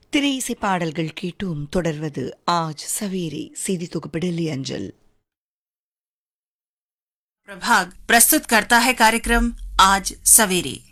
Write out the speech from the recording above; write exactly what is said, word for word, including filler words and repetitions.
திரை இசை பாடல்கள் கேட்டும் தொடர்வது ஆஜ் சவேரி सीधी தொகுப்பு दिल्ली अंजल। प्रभाग प्रस्तुत करता है कार्यक्रम आज सवेरे।